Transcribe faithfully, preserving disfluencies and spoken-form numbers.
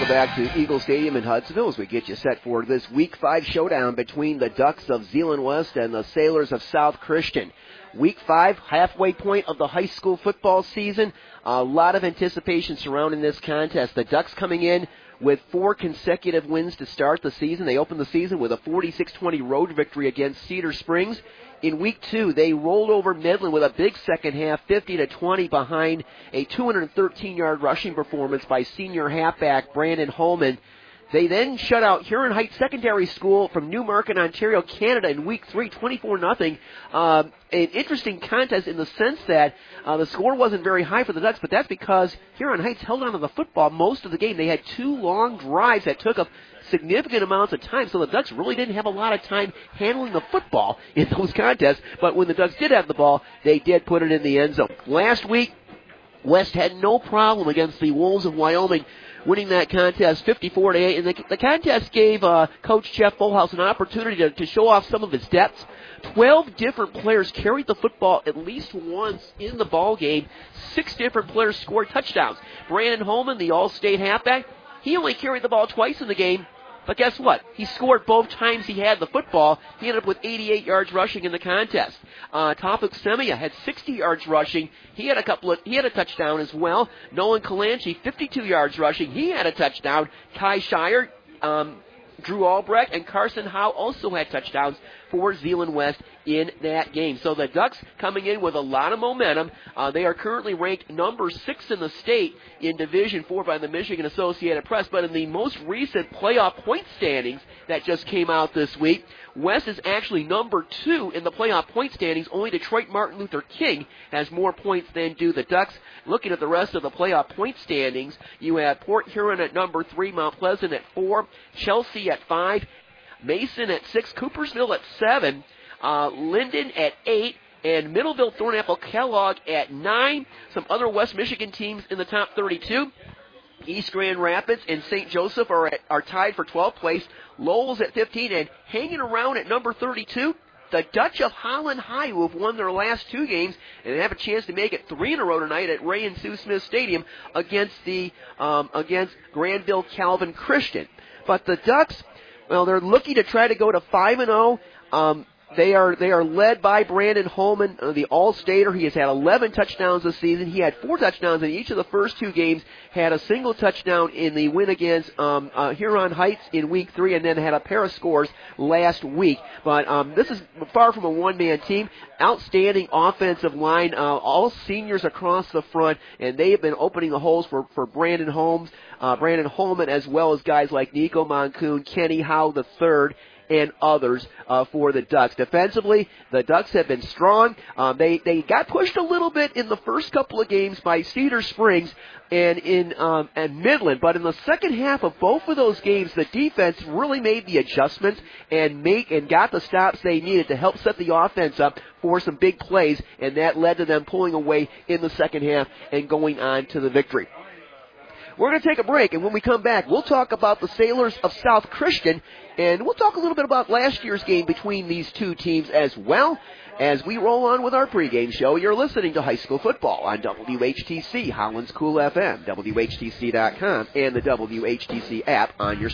Welcome back to Eagle Stadium in Hudsonville as we get you set for this Week five showdown between the Ducks of Zeeland West and the Sailors of South Christian. Week five, halfway point of the high school football season. A lot of anticipation surrounding this contest. The Ducks coming in with four consecutive wins to start the season. They opened the season with a forty-six twenty road victory against Cedar Springs. In week two, they rolled over Midland with a big second half, fifty to twenty behind a two hundred thirteen yard rushing performance by senior halfback Brandon Holman. They then shut out Huron Heights Secondary School from Newmarket, Ontario, Canada in week three, twenty-four nothing. Um, an interesting contest in the sense that uh, the score wasn't very high for the Ducks, but that's because Huron Heights held on to the football most of the game. They had two long drives that took up significant amounts of time, so the Ducks really didn't have a lot of time handling the football in those contests, but when the Ducks did have the ball, they did put it in the end zone. Last week, West had no problem against the Wolves of Wyoming, winning that contest fifty-four to eight, and the, the contest gave uh, Coach Jeff Fullhouse an opportunity to, to show off some of his depth. Twelve different players carried the football at least once in the ball game. Six different players scored touchdowns. Brandon Holman, the All-State halfback, he only carried the ball twice in the game, but guess what? He scored both times he had the football. He ended up with eighty-eight yards rushing in the contest. Uh, Tofik Semia had sixty yards rushing. He had a couple of, he had a touchdown as well. Nolan Kalanchi, fifty-two yards rushing. He had a touchdown. Kai Shire, um, Drew Albrecht, and Carson Howe also had touchdowns for Zeeland West in that game. So the Ducks coming in with a lot of momentum. Uh, they are currently ranked number six in the state in Division four by the Michigan Associated Press, but in the most recent playoff point standings that just came out this week, West is actually number two in the playoff point standings. Only Detroit Martin Luther King has more points than do the Ducks. Looking at the rest of the playoff point standings, you have Port Huron at number three, Mount Pleasant at four, Chelsea at five, Mason at six, Coopersville at seven, uh, Linden at eight, and Middleville, Thornapple, Kellogg at nine. Some other West Michigan teams in the top thirty-two. East Grand Rapids and Saint Joseph are at, are tied for twelfth place. Lowell's at fifteen, and hanging around at number thirty-two, the Dutch of Holland High, who have won their last two games and have a chance to make it three in a row tonight at Ray and Sue Smith Stadium against the um, against Granville Calvin Christian. But the Ducks, well, they're looking to try to go to five and oh. Um, They are they are led by Brandon Holman, uh, the All-Stater. He has had eleven touchdowns this season. He had four touchdowns in each of the first two games, had a single touchdown in the win against um, uh, Huron Heights in week three, and then had a pair of scores last week. But um, this is far from a one-man team. Outstanding offensive line, uh, all seniors across the front, and they have been opening the holes for, for Brandon Holmes, uh, Brandon Holman, as well as guys like Nico Moncoon, Kenny Howe the third, and others uh, for the Ducks. Defensively, the Ducks have been strong. Um, they they got pushed a little bit in the first couple of games by Cedar Springs and in um, and Midland, but in the second half of both of those games, the defense really made the adjustments and make and got the stops they needed to help set the offense up for some big plays, and that led to them pulling away in the second half and going on to the victory. We're going to take a break, and when we come back, we'll talk about the Sailors of South Christian, and we'll talk a little bit about last year's game between these two teams as well. As we roll on with our pregame show, you're listening to High School Football on W H T C, Holland's Cool F M, W H T C dot com, and the W H T C app on your